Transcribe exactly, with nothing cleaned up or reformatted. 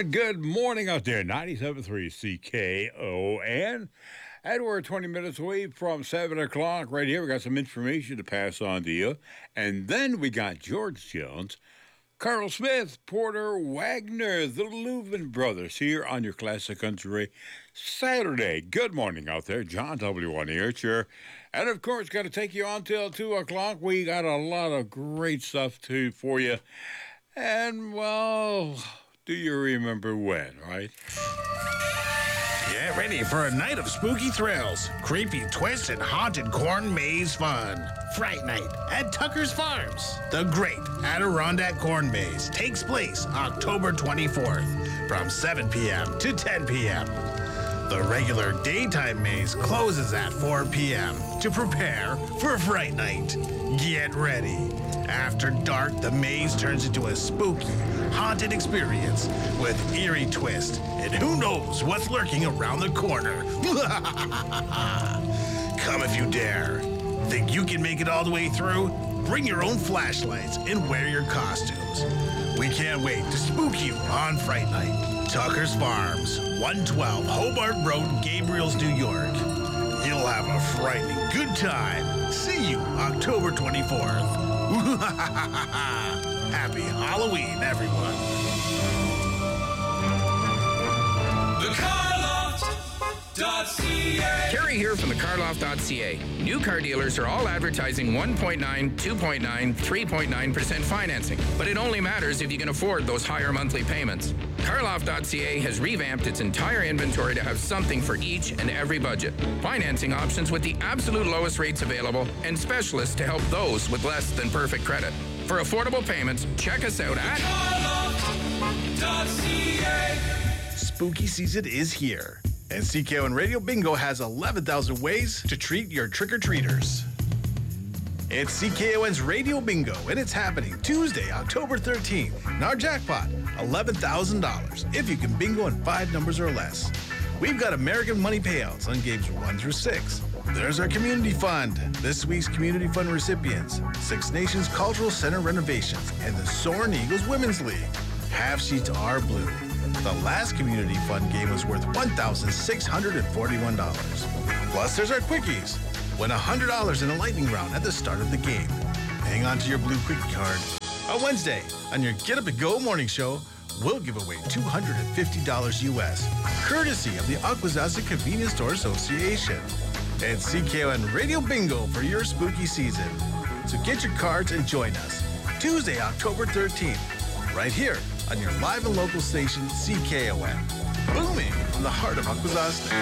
And good morning out there, ninety-seven point three C K O N. And we're twenty minutes away from seven o'clock right here. We got some information to pass on to you. And then we got George Jones, Carl Smith, Porter Wagner, the Louvin Brothers here on your Classic Country Saturday. Good morning out there. John W. one here, sure. And, of course, got to take you on till two o'clock. We got a lot of great stuff, too, for you. And, well, do you remember when, right? Get ready for a night of spooky thrills, creepy twists, and haunted corn maze fun. Fright Night at Tucker's Farms. The Great Adirondack Corn Maze takes place October twenty-fourth from seven p.m. to ten p.m. The regular daytime maze closes at four p.m. to prepare for Fright Night. Get ready. After dark, the maze turns into a spooky, haunted experience with eerie twist, and who knows what's lurking around the corner. Come if you dare. Think you can make it all the way through? Bring your own flashlights and wear your costumes. We can't wait to spook you on Fright Night. Tucker's Farms, one twelve Hobart Road, Gabriels, New York. You'll have a frightening good time. See you October twenty-fourth. Happy Halloween, everyone. The Carloft dot C A. Kerry here from the Carloft dot C A. New car dealers are all advertising one point nine, two point nine, three point nine percent financing, but it only matters if you can afford those higher monthly payments. Carloft dot C A has revamped its entire inventory to have something for each and every budget. Financing options with the absolute lowest rates available and specialists to help those with less than perfect credit. For affordable payments, check us out at Carloft dot C A. Spooky season is here, and C K O N Radio Bingo has eleven thousand ways to treat your trick-or-treaters. It's C K O N's Radio Bingo, and it's happening Tuesday, October thirteenth. And our jackpot, eleven thousand dollars, if you can bingo in five numbers or less. We've got American money payouts on games one through six. There's our community fund. This week's community fund recipients, Six Nations Cultural Center renovations, and the Soaring Eagles Women's League. Half sheets are blue. The last community fund game was worth one thousand six hundred forty-one dollars. Plus, there's our quickies. Win one hundred dollars in a lightning round at the start of the game. Hang on to your blue quickie card. On Wednesday, on your Get Up and Go morning show, we'll give away two hundred fifty dollars U S, courtesy of the Akwesasne Convenience Store Association. And C K O N Radio Bingo for your spooky season. So get your cards and join us Tuesday, October thirteenth, right here on your live and local station, C K O N. Booming from the heart of Akwesasne.